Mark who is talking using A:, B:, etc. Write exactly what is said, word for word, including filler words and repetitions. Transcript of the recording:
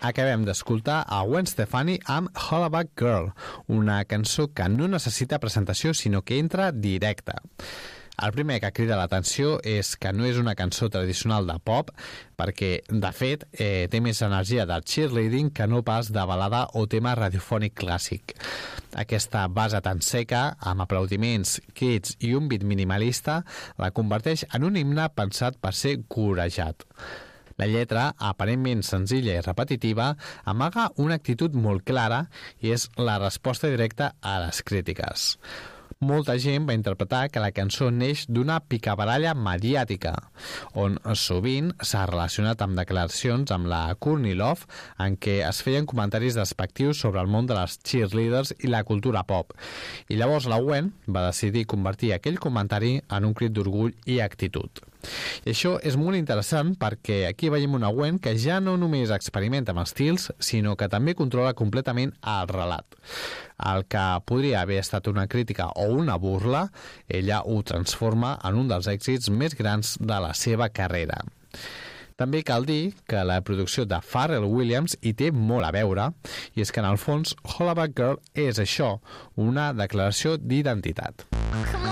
A: acabem d'escoltar a Gwen Stefani amb Hollaback Girl, una cançó que no necessita presentació, sinó que entra directa. El primer que crida l'atenció és que no és una cançó tradicional de pop, perquè, de fet, eh, té més energia de cheerleading que no pas de balada o tema radiofònic clàssic. Aquesta base tan seca, amb aplaudiments, crits i un beat minimalista, la converteix en un himne pensat per ser corejat. La lletra, aparentment senzilla i repetitiva, amaga una actitud molt clara i és la resposta directa a les crítiques. Molta gent va interpretar que la cançó neix d'una picabaralla mediàtica, on sovint s'ha relacionat amb declaracions amb la Courtney Love en què es feien comentaris despectius sobre el món de les cheerleaders i la cultura pop. I llavors la Gwen va decidir convertir aquell comentari en un crit d'orgull i actitud. I això és molt interessant perquè aquí veiem una Gwen que ja no només experimenta amb estils, sinó que també controla completament el relat. El que podria haver estat una crítica o una burla, ella ho transforma en un dels èxits més grans de la seva carrera. També cal dir que la producció de Pharrell Williams hi té molt a veure, i és que en el fons Hollaback Girl és això, una declaració d'identitat.